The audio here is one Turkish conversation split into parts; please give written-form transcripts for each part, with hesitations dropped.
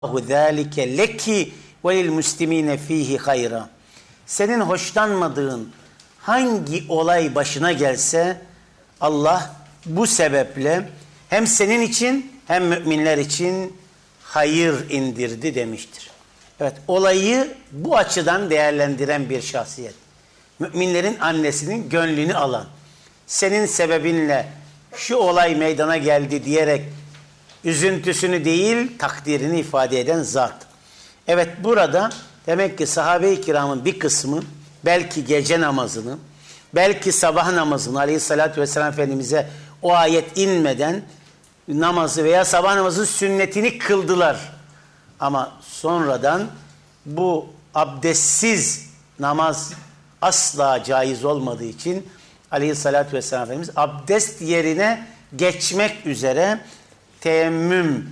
zâlike leki ve lil muslimîne fîhî hayra. Senin hoşlanmadığın hangi olay başına gelse Allah bu sebeple hem senin için hem müminler için hayır indirdi demiştir. Evet, olayı bu açıdan değerlendiren bir şahsiyet. Müminlerin annesinin gönlünü alan, senin sebebinle şu olay meydana geldi diyerek üzüntüsünü değil takdirini ifade eden zat. Evet, burada demek ki sahabe-i kiramın bir kısmı belki gece namazını, belki sabah namazını aleyhissalatü vesselam Efendimiz'e o ayet inmeden namazı veya sabah namazı sünnetini kıldılar. Ama sonradan bu abdestsiz namaz asla caiz olmadığı için aleyhissalatü vesselam Efendimiz abdest yerine geçmek üzere teyemmüm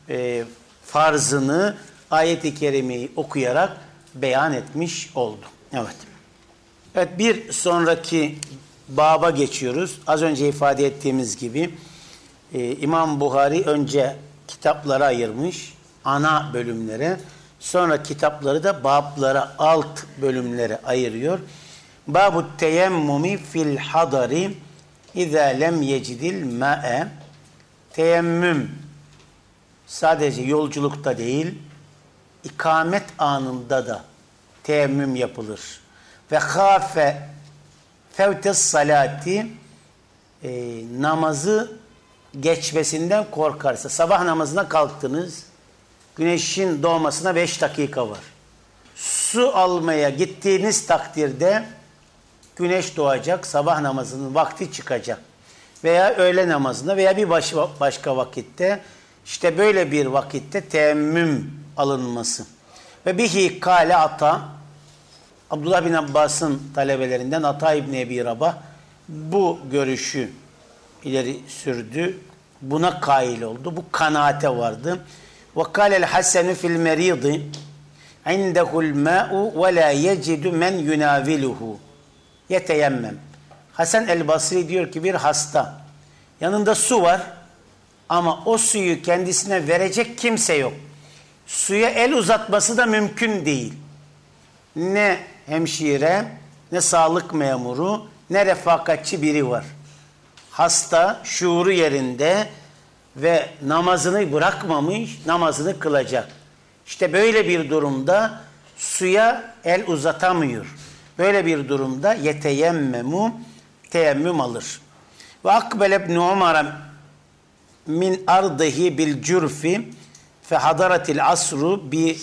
farzını ayet-i kerimeyi okuyarak beyan etmiş oldu. Evet. Evet, bir sonraki baba geçiyoruz. Az önce ifade ettiğimiz gibi İmam Buhari önce kitaplara ayırmış, ana bölümlere, sonra kitapları da bablara, alt bölümlere ayırıyor. Babu teyemmumi fil hadari izâ lem yecidil ma'e. Teyemmüm sadece yolculukta değil, ikamet anında da teyemmüm yapılır. Ve khâfe fevtes salati, namazı geçmesinden korkarsa, sabah namazına kalktınız, güneşin doğmasına 5 dakika var. Su almaya gittiğiniz takdirde güneş doğacak, sabah namazının vakti çıkacak. Veya öğle namazında veya bir başka vakitte, işte böyle bir vakitte teyemmüm alınması. Ve bihi kâle Ata, Abdullah bin Abbas'ın talebelerinden Ata İbni Ebi Rabah bu görüşü ileri sürdü. Buna kail oldu. Bu kanaate vardı. Ve kâlel hasenu fil merîdi indehul mâ'u ve lâ yecidu men yunaviluhu yeteyemmem. Hasan el-Basri diyor ki bir hasta, yanında su var ama o suyu kendisine verecek kimse yok. Suya el uzatması da mümkün değil. Ne hemşire, ne sağlık memuru, ne refakatçi biri var. Hasta, şuuru yerinde ve namazını bırakmamış, namazını kılacak. İşte böyle bir durumda suya el uzatamıyor. Böyle bir durumda yeteyemmemu, teyemmüm alır. Ve akbel ibn Umar min ardihi bil cürfi fe hadaratil asru bi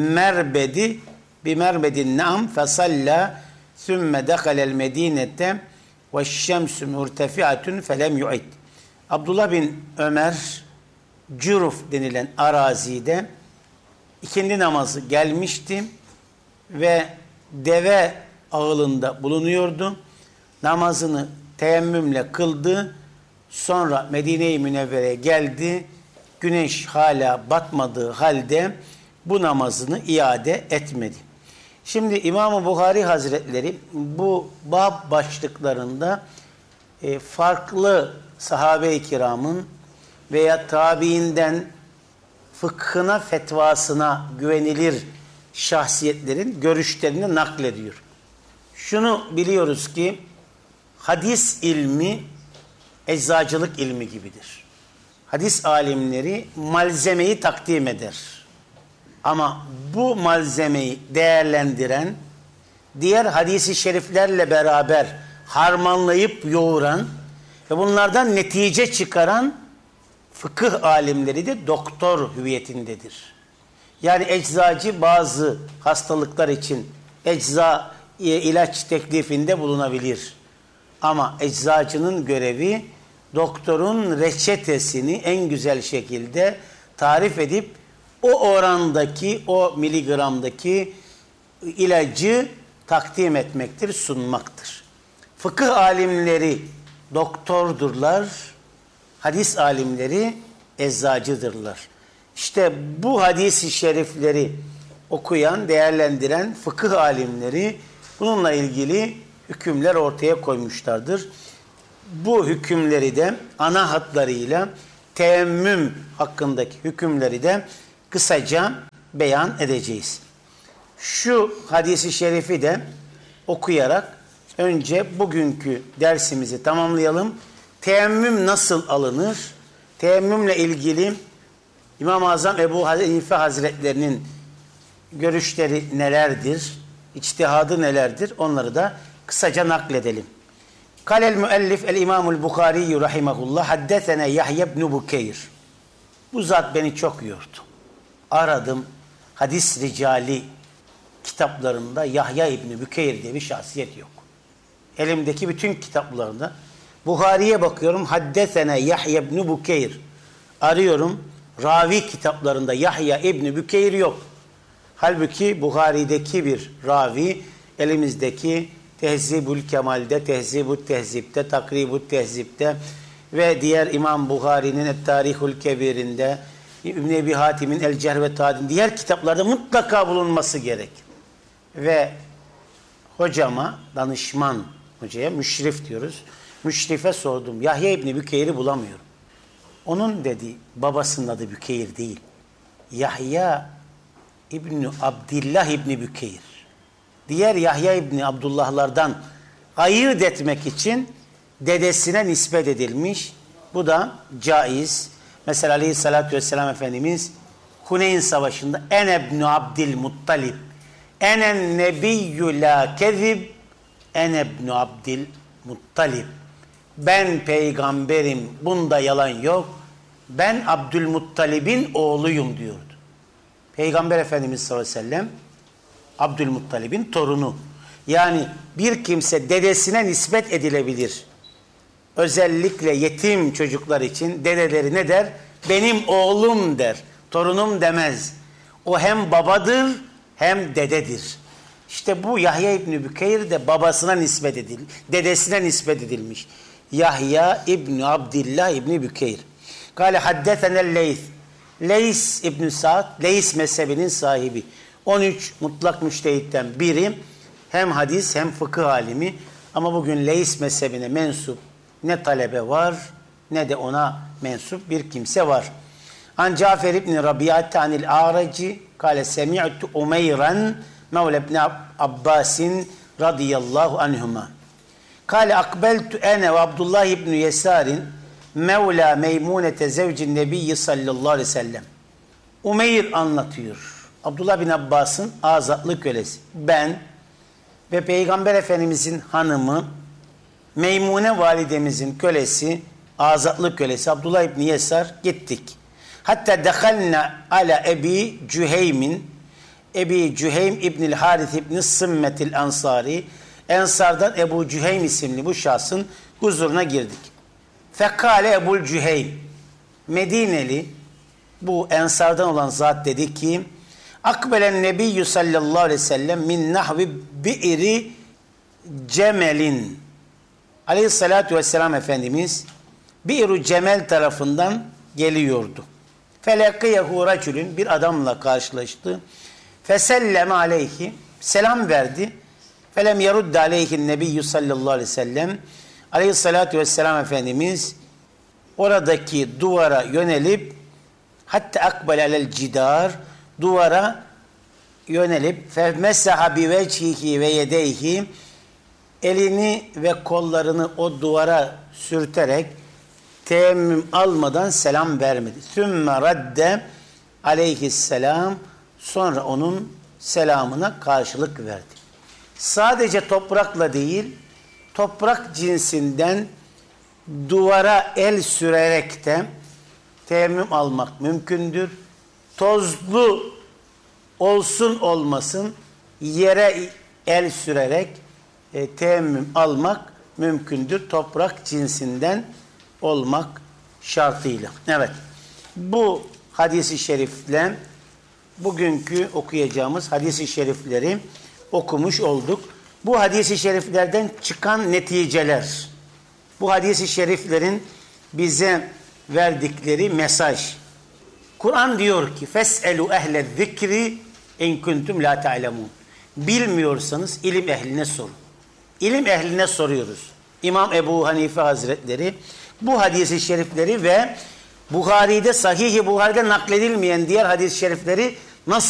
merbedin nam fe salla sümme dehalel medinete ve şemsü murtefiatun felem yu'id. Abdullah bin Ömer Cüruf denilen arazide ikindi namazı gelmişti ve deve ağılında bulunuyordu. Namazını teyemmümle kıldı. Sonra Medine-i Münevvere'ye geldi. Güneş hala batmadığı halde bu namazını iade etmedi. Şimdi İmam-ı Buhari Hazretleri bu bab başlıklarında farklı sahabe-i kiramın veya tabiinden fıkhına, fetvasına güvenilir şahsiyetlerin görüşlerini naklediyor. Şunu biliyoruz ki hadis ilmi eczacılık ilmi gibidir. Hadis alimleri malzemeyi takdim eder. Ama bu malzemeyi değerlendiren, diğer hadisi şeriflerle beraber harmanlayıp yoğuran ve bunlardan netice çıkaran fıkıh alimleri de doktor hüviyetindedir. Yani eczacı bazı hastalıklar için ilaç teklifinde bulunabilir. Ama eczacının görevi doktorun reçetesini en güzel şekilde tarif edip o orandaki, o miligramdaki ilacı takdim etmektir, sunmaktır. Fıkıh alimleri doktordurlar, hadis alimleri eczacıdırlar. İşte bu hadis-i şerifleri okuyan, değerlendiren fıkıh alimleri bununla ilgili hükümler ortaya koymuşlardır. Bu hükümleri de ana hatlarıyla teyemmüm hakkındaki hükümleri de kısaca beyan edeceğiz. Şu hadisi şerifi de okuyarak önce bugünkü dersimizi tamamlayalım. Teyemmüm nasıl alınır? Teyemmümle ilgili İmam-ı Azam Ebu Hanife Hazretlerinin görüşleri nelerdir? İçtihadı nelerdir? Onları da kısaca nakledelim. Kalel müellif el-İmamul Bukhari rahimahullah haddesene Yahya ibn Bukeyr. Bu zat beni çok yordu. Aradım hadis ricali kitaplarında Yahya İbni Bükeyr diye bir şahsiyet yok. Elimdeki bütün kitaplarında Buhari'ye bakıyorum. Haddesene Yahya İbni Bukeyr. Arıyorum. Ravi kitaplarında Yahya İbni Bükeyr yok. Halbuki Buhari'deki bir ravi elimizdeki Tehzibül Kemal'de, Tehzibül Tehzib'de, Takribül Tehzib'de ve diğer İmam Buhari'nin Et-Tarihul Kebir'inde, İbn-i Ebi Hatim'in El-Cerh ve Ta'din diğer kitaplarda mutlaka bulunması gerek. Ve hocama, danışman hocaya, müşrif diyoruz. Müşrife sordum. Yahya İbni Bükeyr'i bulamıyorum. Onun dedi, babasının adı Bükeyr değil. Yahya İbni Abdillah İbni Bükeyr. Diğer Yahya İbni Abdullahlardan ayırt etmek için dedesine nispet edilmiş. Bu da caiz. Mesela Aleyhisselatü Vesselam Efendimiz Huneyn Savaşı'nda Ene ibn Abdülmuttalib, Enen nebiyyü la kezib, Ene ibn Abdülmuttalib. Ben peygamberim, bunda yalan yok. Ben Abdülmuttalib'in oğluyum diyordu. Peygamber Efendimiz sallallahu aleyhi ve sellem Abdülmuttalib'in torunu. Yani bir kimse dedesine nispet edilebilir. Özellikle yetim çocuklar için dedeleri ne der? Benim oğlum der. Torunum demez. O hem babadır hem dededir. İşte bu Yahya İbni Bükeyr de babasına nispet edilmiş. Dedesine nispet edilmiş. Yahya İbni Abdillah İbni Bükeyr. Kale haddetenel Leys. Leys İbni Sa'd, Leys mezhebinin sahibi. 13 mutlak müştehitten biri. Hem hadis hem fıkıh alimi. Ama bugün Leys mezhebine mensup ne talebe var ne de ona mensup bir kimse var. An Cafer ibn Rabi'at anil A'raci kâle semi'tu Umeyran Mevla ibn Abbasin radıyallahu anhuma. Kâle akbeltu ene ve Abdullah ibn Yesarin Mevla Meymunete zevcin Nebiyyi sallallahu aleyhi ve sellem. Umeyr anlatıyor. Abdullah bin Abbas'ın azatlı kölesi. Ben ve Peygamber Efendimizin hanımı Meymune validemizin kölesi, azatlı kölesi Abdullah İbni Yesar gittik. Hatta dehalna ala Ebi Cüheym'in, Ebi Cüheym İbnil Harith İbni Sımmetil Ansari, Ensardan Ebu Cüheym isimli bu şahsın huzuruna girdik. Fekale Ebul Cüheym, Medineli bu Ensardan olan zat dedi ki, Akbelen Nebiyyü sallallahu aleyhi ve sellem min nahvi bi'ri cemelin. Aleyhissalatü vesselam Efendimiz Bi'ru Cemel tarafından geliyordu. Felekiyehu racülün bir adamla karşılaştı. Feselleme aleyhi selam verdi. Felem yerudde aleyhin nebiyyü sallallahu aleyhi ve sellem. Aleyhissalatü vesselam Efendimiz oradaki duvara yönelip hatta akbel alel cidar duvara yönelip femessaha bi vecihi ve yedeyhi elini ve kollarını o duvara sürterek teyemmüm almadan selam vermedi. Sümme radde aleyhisselam sonra onun selamına karşılık verdi. Sadece toprakla değil, toprak cinsinden duvara el sürerek de teyemmüm almak mümkündür. Tozlu olsun olmasın yere el sürerek teyemmüm almak mümkündür. Toprak cinsinden olmak şartıyla. Evet. Bu hadis-i şerifle bugünkü okuyacağımız hadis-i şerifleri okumuş olduk. Bu hadis-i şeriflerden çıkan neticeler, bu hadis-i şeriflerin bize verdikleri mesaj. Kur'an diyor ki فَاسْأَلُوا اَهْلَ الذِّكْرِ اِنْ كُنْتُمْ لَا تَعْلَمُونَ. Bilmiyorsanız ilim ehline sorun. İlim ehline soruyoruz. İmam Ebu Hanife Hazretleri bu hadis-i şerifleri ve Buhari'de, Sahih-i Buhari'de nakledilmeyen diğer hadis-i şerifleri